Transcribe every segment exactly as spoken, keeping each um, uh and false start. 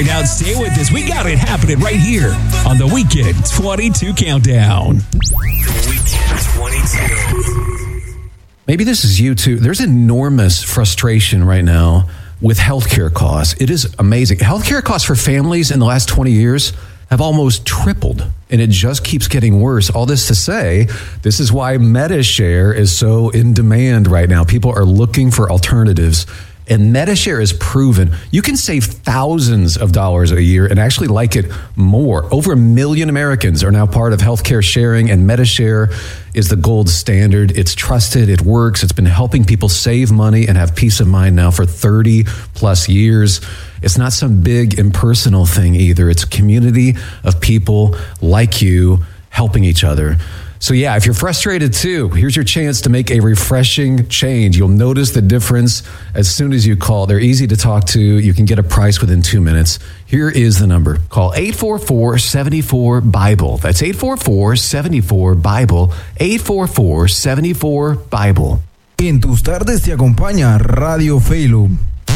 Now stay with us. We got it happening right here on the Weekend twenty-two Countdown. Weekend twenty-two. Maybe this is you too. There's enormous frustration right now with healthcare costs. It is amazing. Healthcare costs for families in the last twenty years have almost tripled, and it just keeps getting worse. All this to say, this is why MediShare is so in demand right now. People are looking for alternatives. And MediShare is proven you can save thousands of dollars a year and actually like it more. Over a million Americans are now part of healthcare sharing, and MediShare is the gold standard. It's trusted, it works, it's been helping people save money and have peace of mind now for thirty plus years. It's not some big impersonal thing either. It's a community of people like you helping each other. So yeah, if you're frustrated too, here's your chance to make a refreshing change. You'll notice the difference as soon as you call. They're easy to talk to. You can get a price within two minutes. Here is the number. Call eight four four, seven four, BIBLE. That's eight four four, seven four, BIBLE. eight four four, seven four, BIBLE. En tus tardes te acompaña Radio Feilub.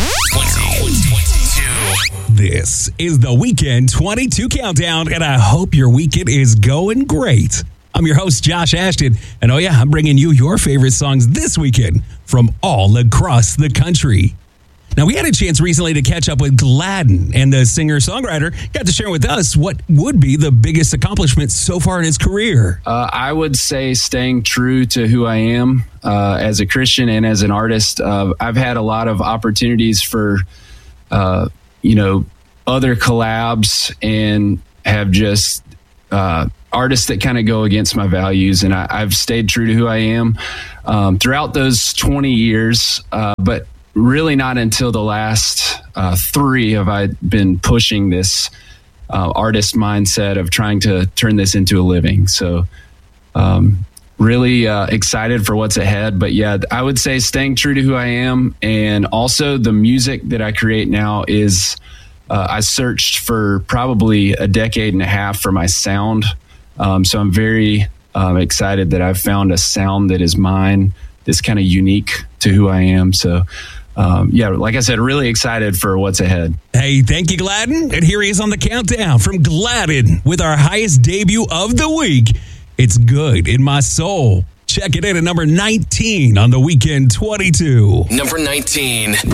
This is the Weekend twenty-two Countdown, and I hope your weekend is going great. I'm your host, Josh Ashton, and oh yeah, I'm bringing you your favorite songs this weekend from all across the country. Now, we had a chance recently to catch up with Gladden, and the singer-songwriter got to share with us what would be the biggest accomplishment so far in his career. Uh, I would say staying true to who I am uh, as a Christian and as an artist. Uh, I've had a lot of opportunities for, uh, you know, other collabs and have just... Uh, artists that kind of go against my values, and I, I've stayed true to who I am um, throughout those twenty years, uh, but really not until the last uh, three have I been pushing this uh, artist mindset of trying to turn this into a living. So um, really uh, excited for what's ahead. But yeah, I would say staying true to who I am, and also the music that I create now is uh, I searched for probably a decade and a half for my sound. Um, so I'm very um, excited that I've found a sound that is mine, that's kind of unique to who I am. So, um, yeah, like I said, really excited for what's ahead. Hey, thank you, Gladden. And here he is on the countdown from Gladden with our highest debut of the week. It's Good in My Soul. Check it in at number nineteen on the Weekend twenty-two. Number nineteen.